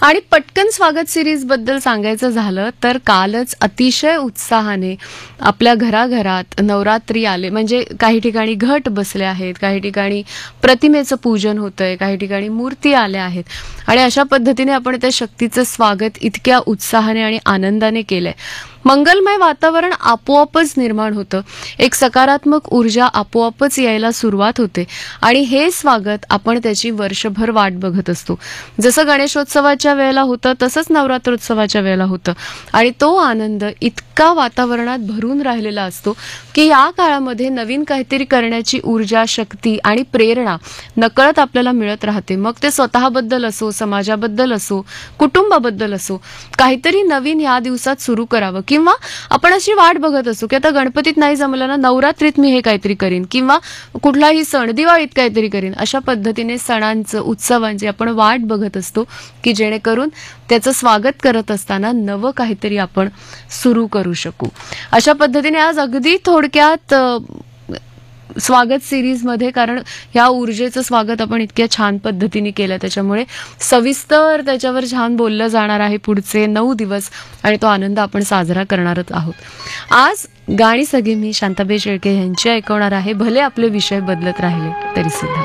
आणि पटकन स्वागत सिरीज बद्दल सांगायचं झालं तर कालच अतिशय उत्साहाने आपल्या घराघरात नवरात्री आले. म्हणजे काही ठिकाणी घट बसले आहेत, काही ठिकाणी प्रतिमेचं पूजन होतंय, काही ठिकाणी मूर्ती आल्या आहेत आणि अशा पद्धतीने आपण त्या शक्तीचं स्वागत इतक्या उत्साहाने आणि आनंदाने केलंय. मंगलमय वातावरण आपोआपच निर्माण होतं, एक सकारात्मक ऊर्जा आपोआपच यायला सुरुवात होते आणि हे स्वागत आपण त्याची वर्षभर वाट बघत असतो. जसं गणेशोत्सवाच्या वेळेला होतं तसंच नवरात्रोत्सवाच्या वेळेला होतं आणि तो आनंद इतका वातावरणात भरून राहिलेला असतो की या काळामध्ये नवीन काहीतरी करण्याची ऊर्जा, शक्ती आणि प्रेरणा नकळत आपल्याला मिळत राहते. मग ते स्वतःबद्दल असो, समाजाबद्दल असो, कुटुंबाबद्दल असो, काहीतरी नवीन या दिवसात सुरू करावं किंवा आपण अशी वाट बघत असू की आता गणपतीत नाही जमलं ना, नवरात्रीत मी हे काहीतरी करीन किंवा कुठलाही सण, दिवाळीत काहीतरी करीन. अशा पद्धतीने सणांचं, उत्सवांची आपण वाट बघत असतो की जेणेकरून त्याचं स्वागत करत असताना नवं काहीतरी आपण सुरू करू शकू. अशा पद्धतीने आज अगदी थोडक्यात स्वागत सिरीजमध्ये, कारण ह्या ऊर्जेचं स्वागत आपण इतक्या छान पद्धतीने केलं त्याच्यामुळे सविस्तर त्याच्यावर छान बोललं जाणार आहे पुढचे 9 दिवस आणि तो आनंद आपण साजरा करणारच आहोत. आज गाणी सगळी मी शांताबाई शेळके यांची ऐकवणार आहे, भले आपले विषय बदलत राहिले तरी सुद्धा.